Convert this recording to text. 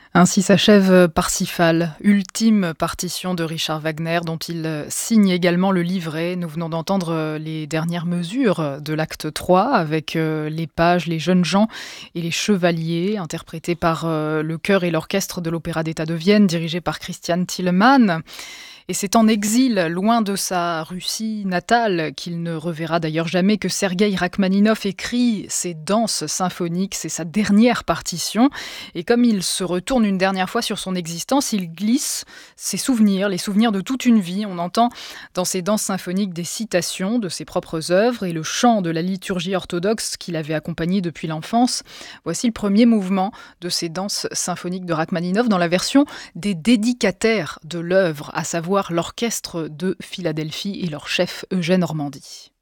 Ainsi s'achève Parsifal, ultime partition de Richard Wagner dont il signe également le livret. Nous venons d'entendre les dernières mesures de l'acte 3 avec les pages, les jeunes gens et les chevaliers interprétés par le chœur et l'orchestre de l'Opéra d'État de Vienne dirigé par Christian Thielemann. Et c'est en exil, loin de sa Russie natale, qu'il ne reverra d'ailleurs jamais, que Sergueï Rachmaninov écrit ses danses symphoniques. C'est sa dernière partition. Et comme il se retourne une dernière fois sur son existence, il glisse ses souvenirs, les souvenirs de toute une vie. On entend dans ses danses symphoniques des citations de ses propres œuvres et le chant de la liturgie orthodoxe qui l'avait accompagné depuis l'enfance. Voici le premier mouvement de ces danses symphoniques de Rachmaninov dans la version des dédicataires de l'œuvre, à savoir l'orchestre de Philadelphie et leur chef Eugène Ormandy.